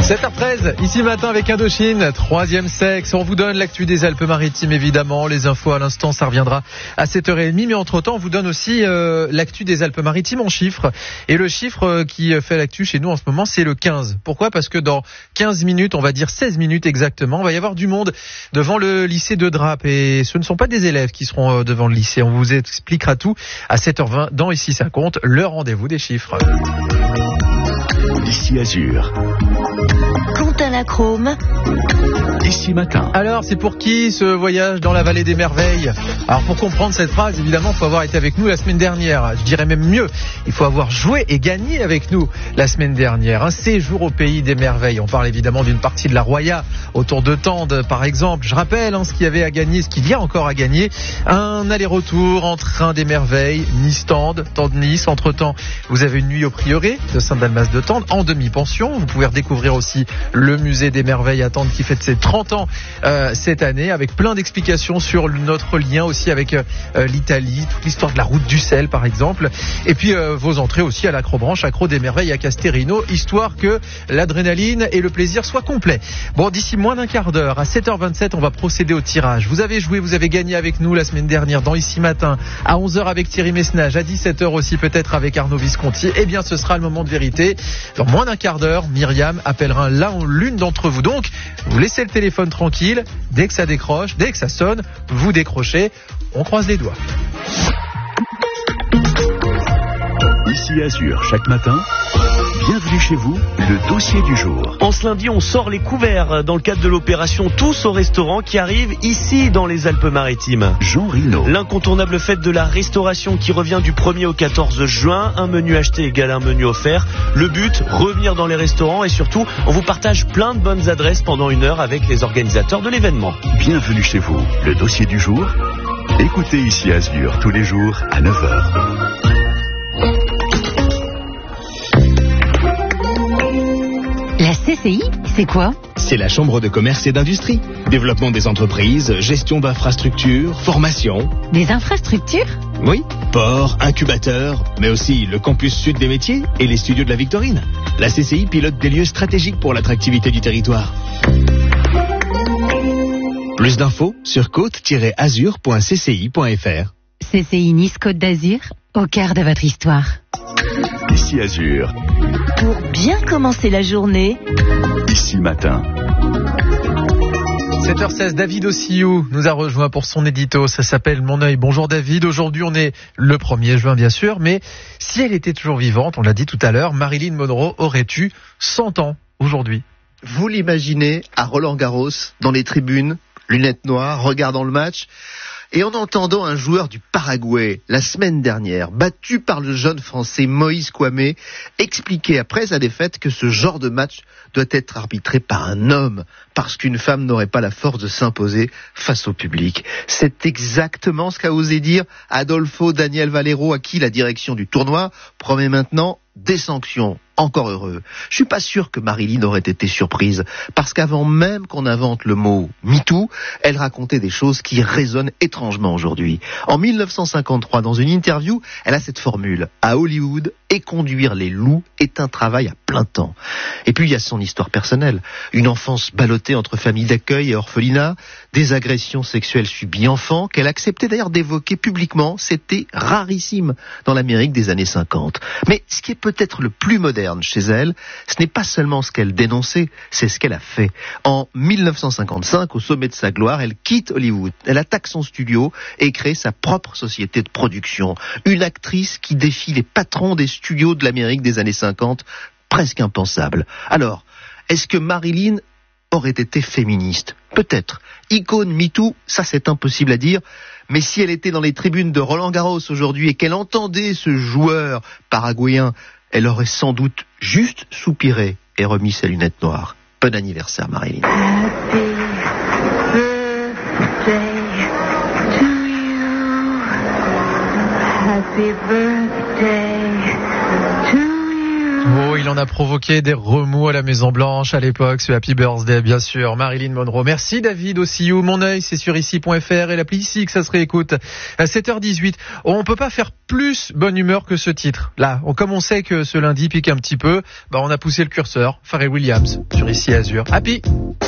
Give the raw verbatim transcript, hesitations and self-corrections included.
sept heures treize, ici matin avec Indochine, troisième sexe. On vous donne l'actu des Alpes-Maritimes évidemment, les infos à l'instant, ça reviendra à sept heures trente. Mais entre-temps, on vous donne aussi euh, l'actu des Alpes-Maritimes en chiffres. Et le chiffre euh, qui fait l'actu chez nous en ce moment, c'est le quinze. Pourquoi ? Parce que dans quinze minutes, on va dire seize minutes exactement, on va y avoir du monde devant le lycée de Drape. Et ce ne sont pas des élèves qui seront euh, devant le lycée. On vous expliquera tout à sept heures vingt dans Ici ça compte, le rendez-vous des chiffres. Ici Azur. Compte à la Chrome. Ici matin. Alors, c'est pour qui ce voyage dans la vallée des merveilles ? Alors, pour comprendre cette phrase, évidemment, il faut avoir été avec nous la semaine dernière. Je dirais même mieux, il faut avoir joué et gagné avec nous la semaine dernière. Un séjour au pays des merveilles. On parle évidemment d'une partie de la Roya, autour de Tende, par exemple. Je rappelle hein, ce qu'il y avait à gagner, ce qu'il y a encore à gagner. Un aller-retour en train des merveilles, Nice-Tende, Tende-Nice. Entre-temps, vous avez une nuit au prieuré de Saint-Dalmas de Tende, en demi-pension. Vous pouvez redécouvrir aussi le musée des merveilles à Tende qui fête ses trente ans euh, cette année, avec plein d'explications sur notre lien aussi avec euh, l'Italie, toute l'histoire de la route du sel par exemple, et puis euh, vos entrées aussi à l'Acrobranche, Accro des merveilles à Casterino, histoire que l'adrénaline et le plaisir soient complets. Bon, d'ici moins d'un quart d'heure, à sept heures vingt-sept, on va procéder au tirage. Vous avez joué, vous avez gagné avec nous la semaine dernière dans Ici Matin, à onze heures avec Thierry Messnage, à dix-sept heures aussi peut-être avec Arnaud Visconti. Eh bien, ce sera le moment de vérité. Dans moins d'un quart d'heure, Myriam appellera l'un ou l'une d'entre vous. Donc, vous laissez le téléphone tranquille. Dès que ça décroche, dès que ça sonne, vous décrochez. On croise les doigts. Ici Azur, chaque matin. Bienvenue chez vous, le dossier du jour. En ce lundi, on sort les couverts dans le cadre de l'opération Tous au restaurant qui arrive ici dans les Alpes-Maritimes. Jean Rino. L'incontournable fête de la restauration qui revient du premier au quatorze juin. Un menu acheté égale un menu offert. Le but, revenir dans les restaurants et surtout, on vous partage plein de bonnes adresses pendant une heure avec les organisateurs de l'événement. Bienvenue chez vous, le dossier du jour. Écoutez Ici Azur tous les jours à neuf heures. La C C I, c'est quoi ? C'est la Chambre de commerce et d'industrie. Développement des entreprises, gestion d'infrastructures, formation. Des infrastructures ? Oui, port, incubateur, mais aussi le campus sud des métiers et les studios de la Victorine. La C C I pilote des lieux stratégiques pour l'attractivité du territoire. Plus d'infos sur côte tiret azur point c c i point f r. C C I Nice Côte d'Azur, au cœur de votre histoire. Ici Azur. Pour bien commencer la journée. Ici Matin. sept heures seize, David Ossiou nous a rejoint pour son édito, ça s'appelle Mon œil. Bonjour David, aujourd'hui on est le premier juin bien sûr, mais si elle était toujours vivante, on l'a dit tout à l'heure, Marilyn Monroe aurait eu cent ans aujourd'hui. Vous l'imaginez à Roland-Garros, dans les tribunes, lunettes noires, regardant le match, et en entendant un joueur du Paraguay, la semaine dernière, battu par le jeune Français Moïse Kouamé, expliquer après sa défaite que ce genre de match doit être arbitré par un homme, parce qu'une femme n'aurait pas la force de s'imposer face au public. C'est exactement ce qu'a osé dire Adolfo Daniel Valero, à qui la direction du tournoi promet maintenant des sanctions. Encore heureux. Je suis pas sûr que Marilyn aurait été surprise, parce qu'avant même qu'on invente le mot MeToo, elle racontait des choses qui résonnent étrangement aujourd'hui. En dix-neuf cent cinquante-trois, dans une interview, elle a cette formule. À Hollywood, éconduire les loups est un travail à plein temps. Et puis il y a son histoire personnelle. Une enfance ballottée entre famille d'accueil et orphelinat, des agressions sexuelles subies enfant, qu'elle acceptait d'ailleurs d'évoquer publiquement. C'était rarissime dans l'Amérique des années cinquante. Mais ce qui est peut-être le plus moderne chez elle, ce n'est pas seulement ce qu'elle dénonçait, c'est ce qu'elle a fait. En dix-neuf cent cinquante-cinq, au sommet de sa gloire, elle quitte Hollywood. Elle attaque son studio et crée sa propre société de production. Une actrice qui défie les patrons des studios de l'Amérique des années cinquante, presque impensable. Alors, est-ce que Marilyn aurait été féministe ? Peut-être. Icône MeToo, ça c'est impossible à dire. Mais si elle était dans les tribunes de Roland-Garros aujourd'hui et qu'elle entendait ce joueur paraguayen, elle aurait sans doute juste soupiré et remis ses lunettes noires. Bon anniversaire, Marilyn. Happy birthday to you. Happy birthday to you. Oh, il en on a provoqué des remous à la Maison Blanche à l'époque, ce Happy Birthday, bien sûr. Marilyn Monroe. Merci David aussi. Mon œil, c'est sur ici point f r et l'appli ici que ça se réécoute. À sept heures dix-huit. On peut pas faire plus bonne humeur que ce titre. Là, on, comme on sait que ce lundi pique un petit peu, bah on a poussé le curseur. Pharrell Williams sur ici Azur. Happy.